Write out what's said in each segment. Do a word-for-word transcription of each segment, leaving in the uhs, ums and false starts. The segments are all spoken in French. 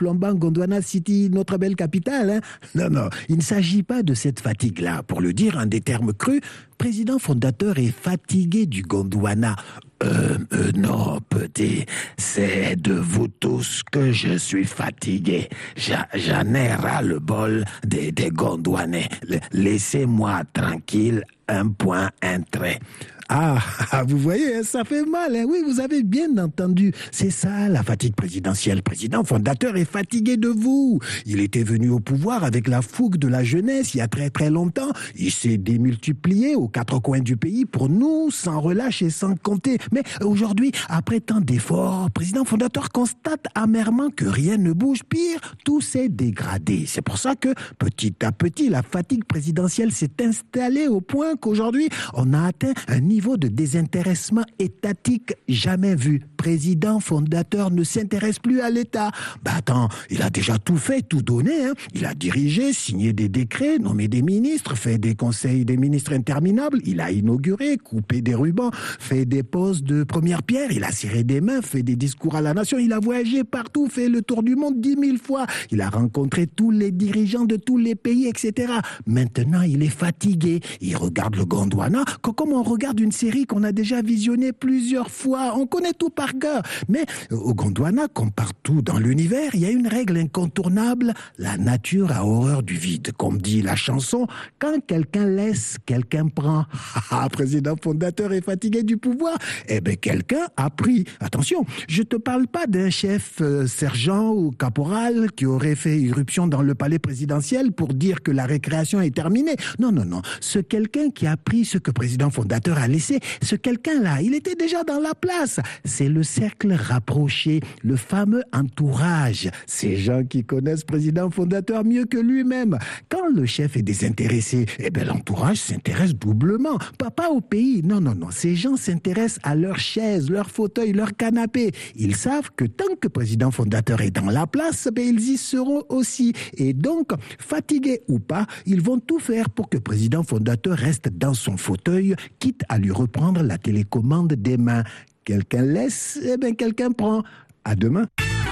plombant Gondwana City, notre belle capitale. Hein. Non, non, il ne s'agit pas de cette fatigue-là. Pour le dire en des termes crus, président fondateur est fatigué du Gondwana. Euh, euh, non, petit, c'est de vous tous que je suis fatigué. J'a, j'en ai ras le bol des, des Gondwanais. Le, laissez-moi tranquille, un point, un trait. Ah, vous voyez, ça fait mal. Hein? Oui, vous avez bien entendu. C'est ça, la fatigue présidentielle. Le président fondateur est fatigué de vous. Il était venu au pouvoir avec la fougue de la jeunesse il y a très très longtemps. Il s'est démultiplié aux quatre coins du pays pour nous, sans relâche et sans compter. Mais aujourd'hui, après tant d'efforts, le président fondateur constate amèrement que rien ne bouge. Pire, tout s'est dégradé. C'est pour ça que, petit à petit, la fatigue présidentielle s'est installée au point qu'aujourd'hui, on a atteint un niveau de désintéressement étatique jamais vu. Président fondateur ne s'intéresse plus à l'État. Bah attends, il a déjà tout fait, tout donné. Hein. Il a dirigé, signé des décrets, nommé des ministres, fait des conseils des ministres interminables. Il a inauguré, coupé des rubans, fait des poses de première pierre. Il a serré des mains, fait des discours à la nation. Il a voyagé partout, fait le tour du monde dix mille fois. Il a rencontré tous les dirigeants de tous les pays, et cetera. Maintenant, il est fatigué. Il regarde le Gondwana comme on regarde une série qu'on a déjà visionnée plusieurs fois. On connaît tout par cœur. Mais au Gondwana, comme partout dans l'univers, il y a une règle incontournable. La nature a horreur du vide. Comme dit la chanson, quand quelqu'un laisse, quelqu'un prend. Ah, président fondateur est fatigué du pouvoir. Eh bien, quelqu'un a pris. Attention, je te parle pas d'un chef euh, sergent ou caporal qui aurait fait irruption dans le palais présidentiel pour dire que la récréation est terminée. Non, non, non. Ce quelqu'un qui a pris ce que le président fondateur a laissé, ce quelqu'un-là, il était déjà dans la place. C'est le cercle rapproché, le fameux entourage. Ces gens qui connaissent le président fondateur mieux que lui-même. Quand le chef est désintéressé, eh bien l'entourage s'intéresse doublement. Pas, pas au pays, non, non, non. Ces gens s'intéressent à leur chaise, leur fauteuil, leur canapé. Ils savent que tant que le président fondateur est dans la place, ben, ils y seront aussi. Et donc, fatigués ou pas, ils vont tout faire pour que le président fondateur reste dans son fauteuil, quitte à lui reprendre la télécommande des mains. Quelqu'un laisse, eh bien quelqu'un prend. À demain.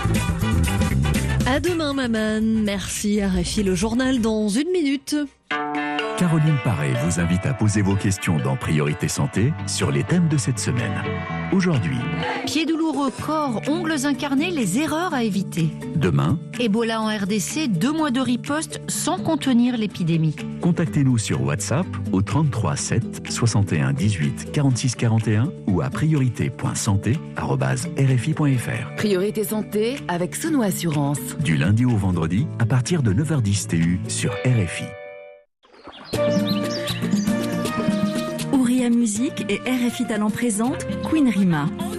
À demain, maman. Merci, R F I, le journal dans une minute. Caroline Paré vous invite à poser vos questions dans Priorité Santé sur les thèmes de cette semaine. Aujourd'hui, pieds douloureux, corps, ongles incarnés, les erreurs à éviter. Demain, Ebola en R D C, deux mois de riposte sans contenir l'épidémie. Contactez-nous sur WhatsApp au trente-trois sept soixante et un dix-huit quarante-six quarante et un ou à priorité point santé arobase r f i point f r. Priorité Santé avec Sono Assurance. Du lundi au vendredi à partir de neuf heures dix T U sur R F I. Ouria Musique et R F I Talent présente Queen Rima.